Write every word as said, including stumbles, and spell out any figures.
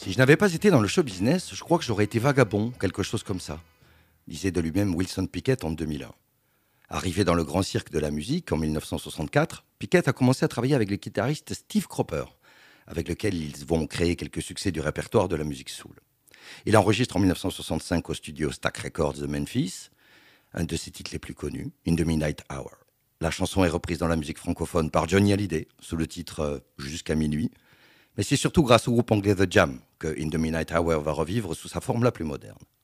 Si je n'avais pas été dans le show business, je crois que j'aurais été vagabond, quelque chose comme ça, disait de lui-même Wilson Pickett en deux mille un. Arrivé dans le grand cirque de la musique en mille neuf cent soixante-quatre, Pickett a commencé à travailler avec le guitariste Steve Cropper, avec lequel ils vont créer quelques succès du répertoire de la musique soul. Il enregistre en mille neuf cent soixante-cinq au studio Stax Records de Memphis, un de ses titres les plus connus, In the Midnight Hour. La chanson est reprise dans la musique francophone par Johnny Hallyday, sous le titre euh, Jusqu'à minuit. Mais c'est surtout grâce au groupe anglais The Jam que In the Midnight Hour va revivre sous sa forme la plus moderne.